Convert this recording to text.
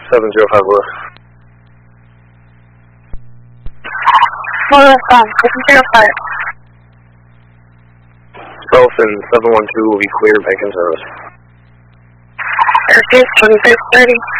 705 West. Well, that's fine. 705. South and 712 will be clear, back in service. Okay, 2630.